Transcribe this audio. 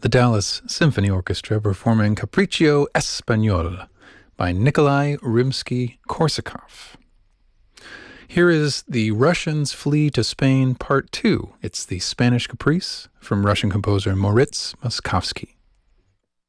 Dallas Symphony Orchestra performing Capriccio Espagnol by Nikolai Rimsky-Korsakov. Here is The Russians Flee to Spain Part 2. It's the Spanish Caprice from Russian composer Moritz Moszkowski.